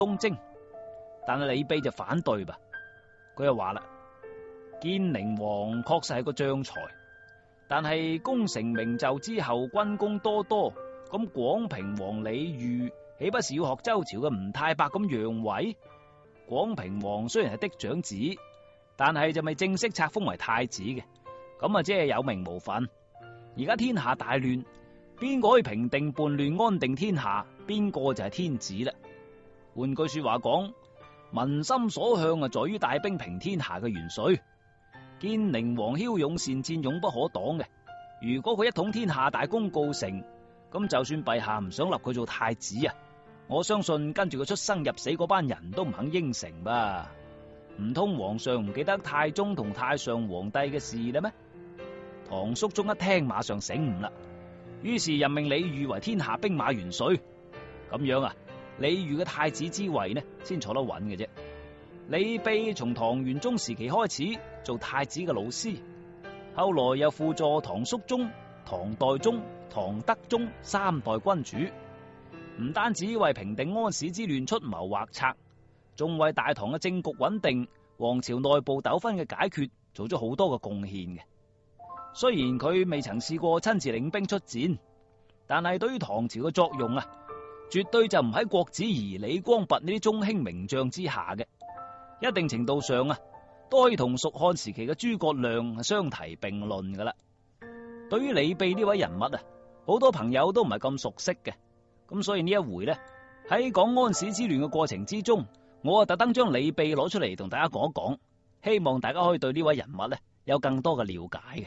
東征，但係李泌就反對吧。佢又話啦，建寧王確實係個將才，但係功成名就之後軍功多多，咁廣平王李煜豈不是要學周朝嘅吳太伯咁讓位？廣平王雖然係嫡長子，但係就未正式冊封為太子嘅，咁啊即係有名無份。而家天下大亂，邊個可以平定叛亂安定天下，邊個就係天子啦。換句說話講，民心所向啊，在於帶兵平天下嘅元帥。建寧王驍勇善戰，勇不可擋嘅。如果佢一統天下，大功告成，咁就算陛下唔想立佢做太子啊，我相信跟住佢出生入死嗰班人都唔肯應承吧？唔通皇上唔記得太宗同太上皇帝嘅事啦咩？唐肅宗一聽馬上醒悟啦，於是任命李煜為天下兵馬元帥。咁樣啊，李煜嘅太子之位呢，先坐得穩嘅啫。李泌從唐玄宗時期開始做太子嘅老師，後來又輔助唐肅宗、唐代宗、唐德宗三代君主，唔單止為平定安史之亂出謀劃策，仲為大唐嘅政局穩定、王朝內部糾紛嘅解決做咗好多嘅貢獻嘅。雖然佢未曾試過親自領兵出戰，但係對於唐朝嘅作用啊，絕對就唔喺郭子儀、李光弼呢啲中興名將之下嘅。一定程度上啊，都可以同蜀漢時期嘅諸葛亮相提並論噶啦。對於李泌呢位人物啊，好多朋友都唔係咁熟悉嘅，咁所以呢一回呢，喺講安史之亂嘅過程之中，我啊特登將李泌攞出嚟同大家講一講，希望大家可以對呢位人物呢有更多嘅了解嘅。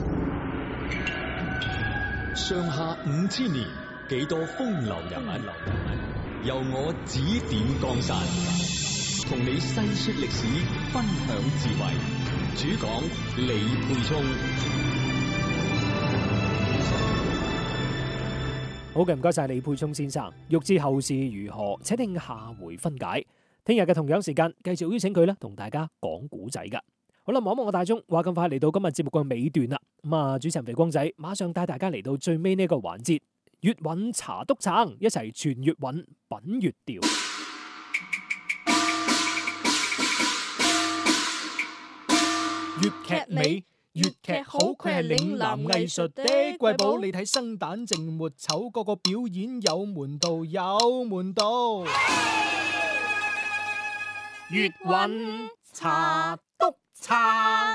上下5000年，幾多風流人物，由我指點江山，同你細說歷史，分享智慧。主講李沛聰。 好嘅，唔該晒李沛聰先生。欲知後事如何，且聽下回分解。聽日嘅同樣時間，繼續邀請佢咧，同大家講古仔噶。好啦，望一望個大鐘，話咁快嚟到今日節目嘅尾段啦。咁啊，主持人肥光仔馬上帶大家嚟到最尾呢個環節，粵韻茶篤撐，一齊傳粵韻，品粵調。粵劇美，粵劇好，佢係嶺南藝術的瑰寶。你睇生旦淨末丑，個個表演有門道，有門道。粵韻茶篤撐，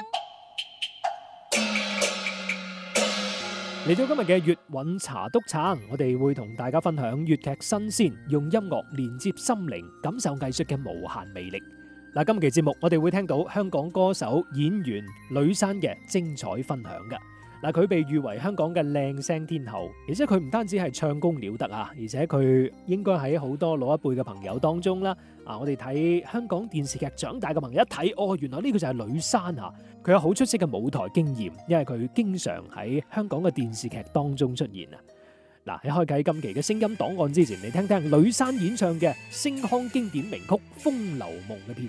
嚟到今日嘅粵韻茶篤撐，我哋會同大家分享粵劇新鮮，用音樂連接心靈，感受藝術嘅無限魅力。嗱，今期節目我哋會聽到香港歌手演員呂珊嘅精彩分享㗎。嗱，佢被譽為香港嘅靚聲天后，而且佢唔單止係唱功了得啊，而且佢應該喺好多老一輩嘅朋友當中啦。我哋睇香港電視劇長大嘅朋友一睇，哦，原來呢個就係呂珊啊！佢有好出色嘅舞台經驗，因為佢經常喺香港嘅電視劇當中出現啊。嗱，喺開啟今期嘅聲音檔案之前，嚟聽聽呂珊演唱嘅星腔經典名曲《風流夢》嘅片